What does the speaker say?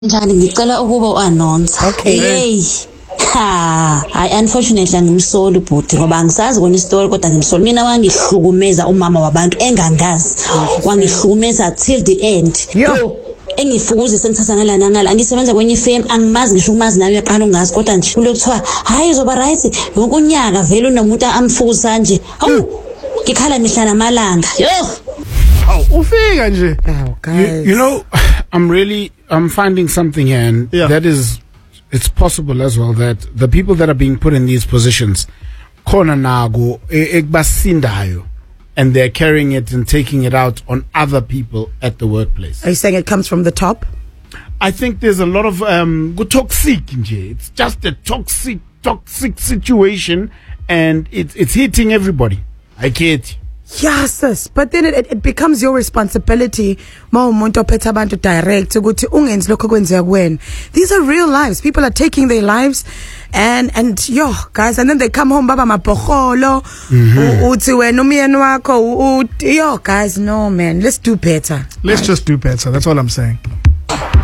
Njani ngicela ukuba uannounce. Okay. Hey. Ha, unfortunately angimsoli bhuti ngoba angisazi kona istory kodwa ngimsoli mina wangihlukumeza umama wabantu engangazi. Wangihlukumeza till the end. Yo. Engifukuze sengithatha ngala ngisebenza kwenye firm angimazi ngisho umazi nawe uyaqala ungazi kodwa nje kulokuthiwa hayi izoba right ngokunyaka vele unomuntu amfukuza nje. Hawu ngikhala mihla namalanga. Yo. Ufika nje. Oh, guys. You know, I'm finding something here, and that is, it's possible as well that the people that are being put in these positions, khona nago ekbasindayo, and they're carrying it and taking it out on other people at the workplace. Are you saying it comes from the top? I think there's a lot of toxic nje. It's just a toxic situation, and it's hitting everybody. I get. Yes, sis. But then it becomes your responsibility. Umuntu ophethe abantu direct ukuthi ungenzi lokho kwenzeka kuwena. These are real lives. People are taking their lives and yo guys, and then they come home baba mabhokholo uthi wena umyeni wakho yo guys, no man, let's do better. Let's just do better. That's all I'm saying.